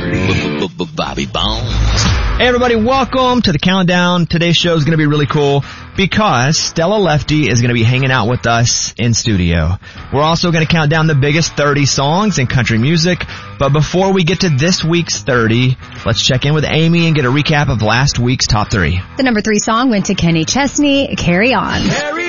30. Bobby Bones. Hey everybody, welcome to the countdown. Today's show is going to be really cool because Stella Lefty is going to be hanging out with us in studio. We're also going to count down the biggest 30 songs in country music. But before we get to this week's 30, let's check in with Amy and get a recap of last week's top 3. The number 3 song went to Kenny Chesney, Carry On. Carry